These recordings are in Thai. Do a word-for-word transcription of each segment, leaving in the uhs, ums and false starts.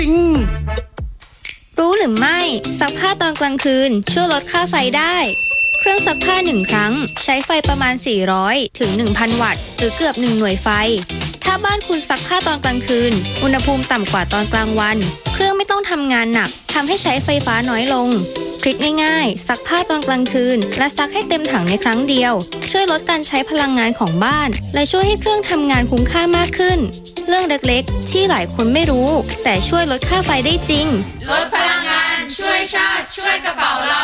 รู้หรือไม่ซักผ้าตอนกลางคืนช่วยลดค่าไฟได้เครื่องซักผ้าหนึ่งครั้งใช้ไฟประมาณสี่ร้อยถึง หนึ่งพัน วัตต์หรือเกือบหนึ่งหน่วยไฟถ้าบ้านคุณซักผ้าตอนกลางคืนอุณหภูมิต่ำกว่าตอนกลางวันเครื่องไม่ต้องทำงานหนักทำให้ใช้ไฟฟ้าน้อยลงทริคง่ายๆซักผ้าตอนกลางคืนและซักให้เต็มถังในครั้งเดียวช่วยลดการใช้พลังงานของบ้านและช่วยให้เครื่องทำงานคุ้มค่ามากขึ้นเรื่องเล็กๆที่หลายคนไม่รู้แต่ช่วยลดค่าไฟได้จริงลดพลังงานช่วยชาติช่วยกระเป๋าเรา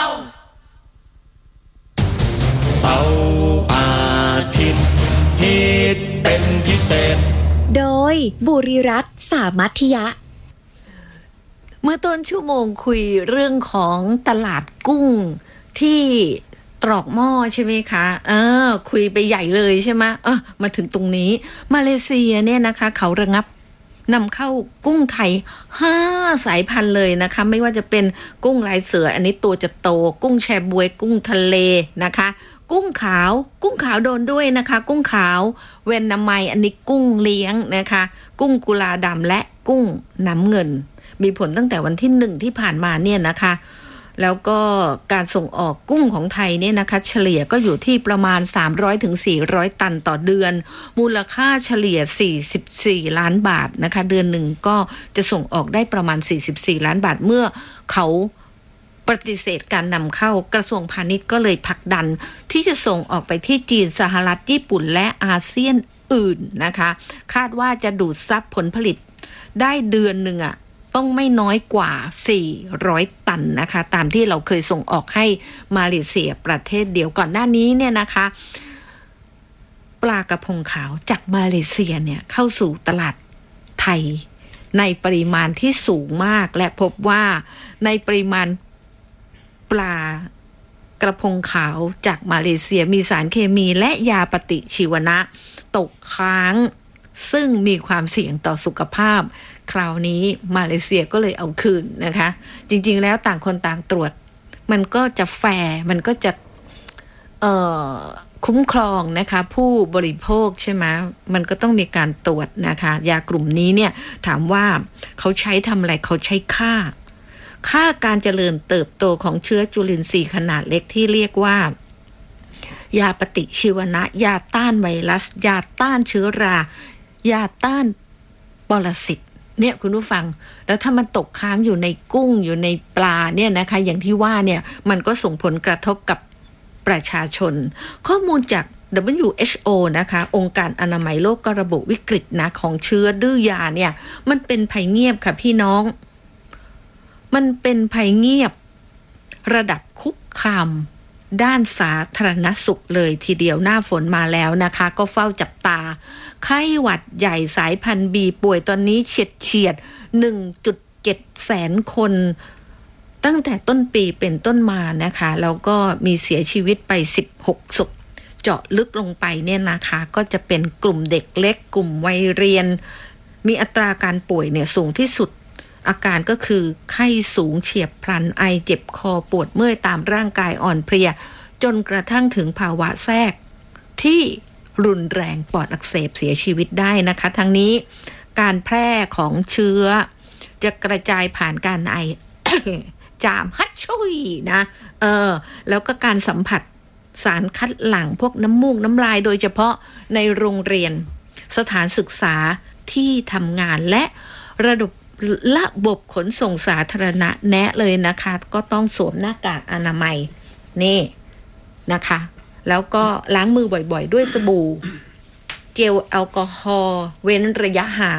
เสาร์อาทิตย์ฮิตเป็นพิเศษโดยบุริรัตน์สามัธยะเมื่อต้นชั่วโมงคุยเรื่องของตลาดกุ้งที่ตรอกหม้อใช่ไหมคะเออคุยไปใหญ่เลยใช่ไหมเออมาถึงตรงนี้มาเลเซียเนี่ยนะคะเขาระงับนำเข้ากุ้งไทยห้าสายพันธุ์เลยนะคะไม่ว่าจะเป็นกุ้งลายเสืออันนี้ตัวจะโตกุ้งแชบวยกุ้งทะเลนะคะกุ้งขาวกุ้งขาวโดนด้วยนะคะกุ้งขาวเวนนามัยอันนี้กุ้งเลี้ยงนะคะกุ้งกุลาดำและกุ้งน้ำเงินมีผลตั้งแต่วันที่หนึ่งที่ผ่านมาเนี่ยนะคะแล้วก็การส่งออกกุ้งของไทยเนี่ยนะคะเฉลี่ยก็อยู่ที่ประมาณ สามร้อยถึงสี่ร้อย ตันต่อเดือนมูลค่าเฉลี่ยสี่สิบสี่ล้านบาทนะคะเดือนหนึ่งก็จะส่งออกได้ประมาณสี่สิบสี่ล้านบาทเมื่อเขาปฏิเสธการนำเข้ากระทรวงพาณิชย์ก็เลยผลักดันที่จะส่งออกไปที่จีนสหรัฐญี่ปุ่นและอาเซียนอื่นนะคะคาดว่าจะดูดซับผลผลิตได้เดือนหนึ่งอะต้องไม่น้อยกว่าสี่ร้อยตันนะคะตามที่เราเคยส่งออกให้มาเลเซียประเทศเดียวก่อนหน้านี้เนี่ยนะคะปลากระพงขาวจากมาเลเซียเนี่ยเข้าสู่ตลาดไทยในปริมาณที่สูงมากและพบว่าในปริมาณปลากระพงขาวจากมาเลเซียมีสารเคมีและยาปฏิชีวนะตกค้างซึ่งมีความเสี่ยงต่อสุขภาพคราวนี้มาเลเซียก็เลยเอาคืนนะคะจริงๆแล้วต่างคนต่างตรวจมันก็จะแฟร์มันก็จะเอ่อคุ้มครองนะคะผู้บริโภคใช่ไหมมันก็ต้องมีการตรวจนะคะยากลุ่มนี้เนี่ยถามว่าเขาใช้ทำอะไรเขาใช้ฆ่าฆ่าการเจริญเติบโตของเชื้อจุลินทรีย์ขนาดเล็กที่เรียกว่ายาปฏิชีวนะยาต้านไวรัสยาต้านเชื้อรายาต้านปรสิตเนี่ยคุณผู้ฟังแล้วถ้ามันตกค้างอยู่ในกุ้งอยู่ในปลาเนี่ยนะคะอย่างที่ว่าเนี่ยมันก็ส่งผลกระทบกับประชาชนข้อมูลจาก ดับเบิลยู เอช โอ นะคะองค์การอนามัยโลกก็ระบุวิกฤตนะของเชื้อดื้อยาเนี่ยมันเป็นภัยเงียบค่ะพี่น้องมันเป็นภัยเงียบระดับคุกคามด้านสาธารณสุขเลยทีเดียวหน้าฝนมาแล้วนะคะก็เฝ้าจับตาไข้หวัดใหญ่สายพันธุ์ B ป่วยตอนนี้เฉียดเฉียด หนึ่งจุดเจ็ด แสนคนตั้งแต่ต้นปีเป็นต้นมานะคะแล้วก็มีเสียชีวิตไปสิบหกศพเจาะลึกลงไปเนี่ยนะคะก็จะเป็นกลุ่มเด็กเล็กกลุ่มวัยเรียนมีอัตราการป่วยเนี่ยสูงที่สุดอาการก็คือไข้สูงเฉียบพลันไอเจ็บคอปวดเมื่อยตามร่างกายอ่อนเพลียจนกระทั่งถึงภาวะแทรกที่รุนแรงปอดอักเสบเสียชีวิตได้นะคะทั้งนี้การแพร่ของเชื้อจะกระจายผ่านการไอ จามฮัดชุยนะเออแล้วก็การสัมผัสสารคัดหลั่งพวกน้ำมูกน้ำลายโดยเฉพาะในโรงเรียนสถานศึกษาที่ทำงานและระบบระบบขนส่งสาธารณะแนะเลยนะคะก็ต้องสวมหน้ากากอนามัยนี่นะคะแล้วก็ล้างมือบ่อยๆด้วยสบู่เจลแอลกอฮอล์เว้นระยะห่าง